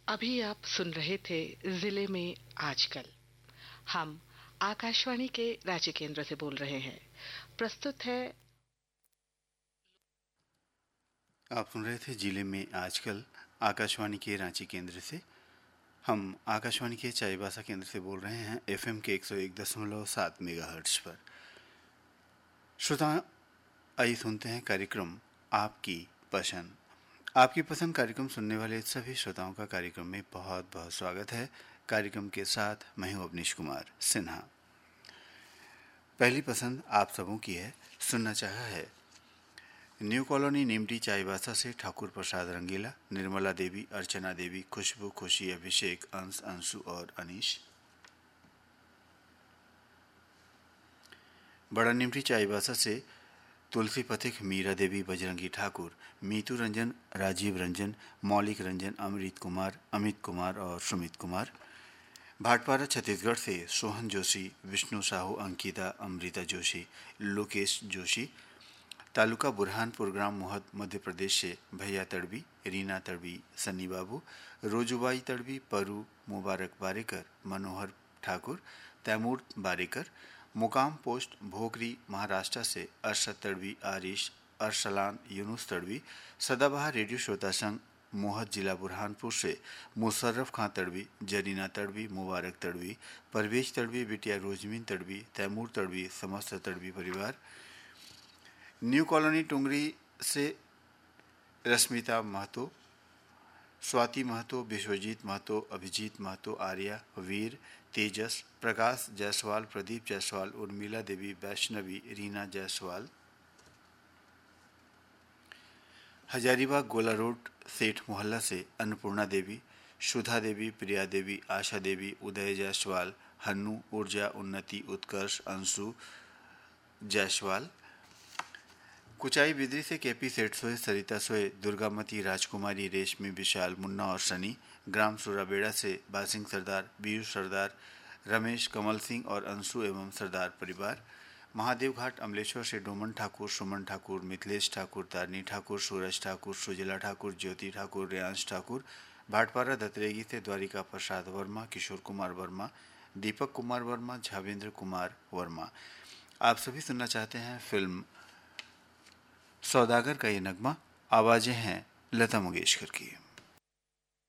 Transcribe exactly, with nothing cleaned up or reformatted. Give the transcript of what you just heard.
अभी आप सुन रहे थे जिले में आजकल। हम आकाशवाणी के रांची केंद्र से बोल रहे हैं। प्रस्तुत है। आप सुन रहे थे जिले में आजकल आकाशवाणी के रांची केंद्र से। हम आकाशवाणी के चाईबासा केंद्र से बोल रहे हैं एफएम के एक सौ एक दशमलव सात मेगाहर्ट्ज पर। श्रोता, आइए सुनते हैं कार्यक्रम आपकी पसंद। आपकी पसंद कार्यक्रम सुनने वाले सभी श्रोताओं का कार्यक्रम में बहुत बहुत स्वागत है। कार्यक्रम के साथ मैं हूं अवनीश कुमार सिन्हा। पहली पसंद आप सबों की है। सुनना चाहा है न्यू कॉलोनी निमटी चाईबासा से ठाकुर प्रसाद रंगीला, निर्मला देवी, अर्चना देवी, खुशबू, खुशी, अभिषेक, अंश, अंशु और अनीश। बड़ा निमटी चाईबासा से तुलसी पथिक, मीरा देवी, बजरंगी ठाकुर, मीतू रंजन, राजीव रंजन, मौलिक रंजन, अमृत कुमार, अमित कुमार और सुमित कुमार। भाटपारा छत्तीसगढ़ से सोहन जोशी, विष्णु साहू, अंकिता, अमृता जोशी, लोकेश जोशी। तालुका बुरहानपुर, ग्राम मोहद, मध्य प्रदेश से भैया तड़वी, रीना तड़वी, सन्नी बाबू, रोजुबाई तड़वी, परू, मुबारक बारेकर, मनोहर ठाकुर, तैमूर बारेकर। मुकाम पोस्ट भोकरी, महाराष्ट्र से अरशद तड़वी, आरिश, अरसलान, यूनुस तड़वी। सदाबहार रेडियो श्रोता संघ मोहद, जिला बुरहानपुर से मुशर्रफ खां तड़वी, जरीना तड़वी, मुबारक तड़वी, परवेज तड़वी, बिटिया रोजमीन तड़वी, तैमूर तड़वी, समस्त तड़वी परिवार। न्यू कॉलोनी टुंगरी से रश्मिता महतो, स्वाति महतो, विश्वजीत महतो, अभिजीत महतो, आर्या, वीर, तेजस, प्रकाश जायसवाल, प्रदीप जायसवाल, उर्मिला देवी, वैष्णवी, रीना जायसवाल। हजारीबाग गोला रोड सेठ मोहल्ला से अन्नपूर्णा देवी, सुधा देवी, प्रिया देवी, आशा देवी, उदय जायसवाल, हन्नू, ऊर्जा, उन्नति, उत्कर्ष, अंशु जायसवाल। कुचाई बिदरी से केपी सेठ सोए, सरिता सोए, दुर्गामती, राजकुमारी, रेशमी, विशाल, मुन्ना और सनी। ग्राम सुराबेड़ा से बासिंग सरदार, बीयू सरदार, रमेश, कमल सिंह और अंशु एवं सरदार परिवार। महादेव घाट अमलेश्वर से डोमन ठाकुर, सुमन ठाकुर, मिथिलेश ठाकुर, तारनी ठाकुर, सूरज ठाकुर, सुजला ठाकुर, ज्योति ठाकुर, रेयांश ठाकुर। भाटपारा दतरेगी से द्वारिका प्रसाद वर्मा, किशोर कुमार वर्मा, दीपक कुमार वर्मा, झावेंद्र कुमार वर्मा। आप सभी सुनना चाहते हैं फिल्म सौदागर का ये नगमा। आवाजें हैं लता मंगेशकर की।